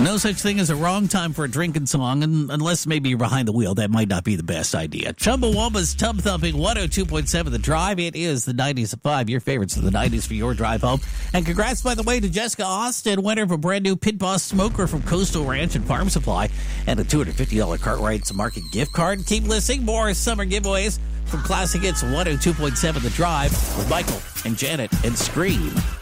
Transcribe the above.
No such thing as a wrong time for a drinking song, unless maybe you're behind the wheel. That might not be the best idea. Chumbawamba's Tub Thumping 102.7 The Drive. It is the 90s at 5. Your favorites of the 90s for your drive home. And congrats, by the way, to Jessica Austin, winner of a brand new Pit Boss smoker from Coastal Ranch and Farm Supply, and a $250 Cartwright Market gift card. Keep listening. More summer giveaways from Classic Hits 102.7 The Drive with Michael and Janet and Scream.